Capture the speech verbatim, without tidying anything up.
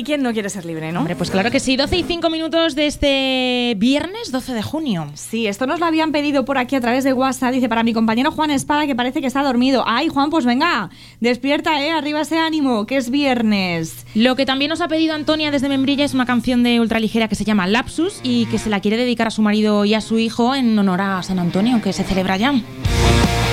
quién no quiere ser libre, no? Hombre, pues claro que sí. doce y cinco minutos de este viernes doce de junio. Sí, esto nos lo habían pedido por aquí a través de WhatsApp. Dice, para mi compañero Juan Espada, que parece que está dormido. Ay, Juan, pues venga, despierta, eh, arriba ese ánimo, que es viernes. Lo que también nos ha pedido Antonia desde Membrilla es una canción de Ultraligera que se llama Lapsus y que se la quiere dedicar a su marido y a su hijo en honor a San Antonio, que se celebra ya.